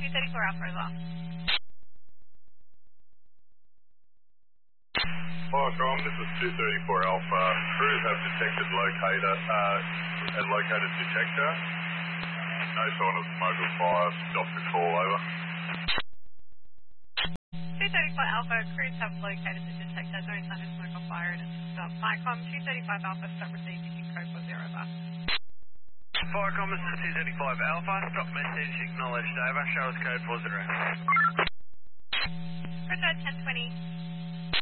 234 Alpha as well. Firecom, this is 234 Alpha. Crews have detected located detector. No sign of smoke or fire. Stop the call, over. 234 Alpha, crews have located the detector. No sign of smoke or fire. It is stop. Firecom, 235 Alpha, stop received using code 40 over. Firecom, this is 235 Alpha. Stop message acknowledged, over. Show us code 40. Roger, 1020.